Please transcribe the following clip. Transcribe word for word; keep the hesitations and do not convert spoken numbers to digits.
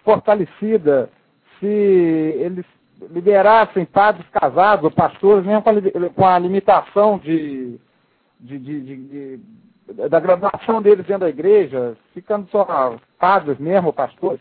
fortalecida se eles liberassem padres casados, ou pastores, mesmo com a, com a limitação de, de, de, de, de, da graduação deles dentro da igreja, ficando só padres mesmo, pastores.